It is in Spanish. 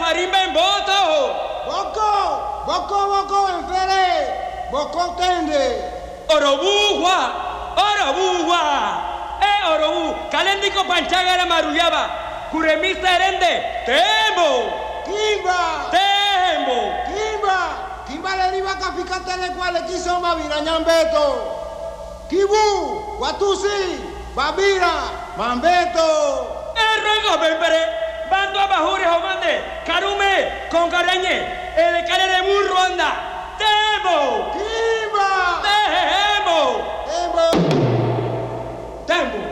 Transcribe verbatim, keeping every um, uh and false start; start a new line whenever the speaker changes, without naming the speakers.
marimba en voto.
Boko, boko, boko, el fere, boko tende.
Orobuwa, orobuwa. Eh, orobu, kalendiko panchagara maruyaba. Kuremi serende, tembo.
Kimba,
Tembo.
kimba, kimba le riba kafikate le cuale quiso mavira ñambeto. Kibu, watusi, babira, mambeto.
Eh, ruego, bembere. Bando a bajures o mande. Carume, con carañe. El care de burro anda. Tembo.
Kimba,
Tembo.
tembo.
Tembo.